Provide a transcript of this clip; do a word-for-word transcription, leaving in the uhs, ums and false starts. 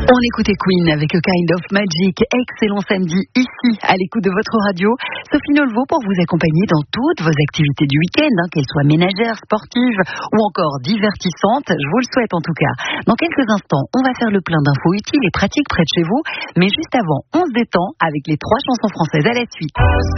On écoutait Queen avec A Kind of Magic. Excellent samedi ici à l'écoute de votre radio. Sophie Nolvo pour vous accompagner dans toutes vos activités du week-end, hein, qu'elles soient ménagères, sportives ou encore divertissantes. Je vous le souhaite en tout cas. Dans quelques instants, on va faire le plein d'infos utiles et pratiques près de chez vous. Mais juste avant, on se détend avec les trois chansons françaises à la suite.